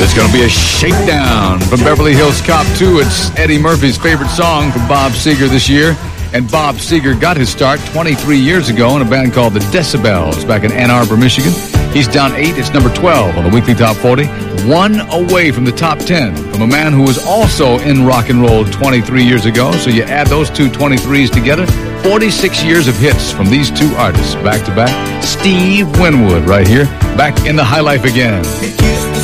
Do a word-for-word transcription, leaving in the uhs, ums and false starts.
It's going to be a shakedown from Beverly Hills Cop two. It's Eddie Murphy's favorite song from Bob Seger this year. And Bob Seger got his start twenty-three years ago in a band called the Decibels back in Ann Arbor, Michigan. He's down eight. It's number twelve on the weekly top forty. One away from the top ten from a man who was also in rock and roll twenty-three years ago. So you add those two twenty-threes together, forty-six years of hits from these two artists back to back. Steve Winwood right here, back in the high life again.